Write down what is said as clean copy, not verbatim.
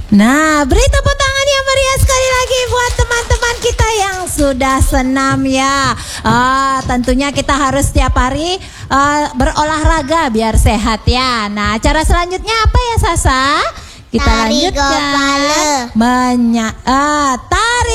Nah, beri tepuk tangan yang meriah sekali lagi buat teman-teman kita yang sudah senam ya. Tentunya kita harus setiap hari berolahraga biar sehat ya. Nah, cara selanjutnya apa ya Sasa? Kita Tari lanjutkan. Gopala. Tari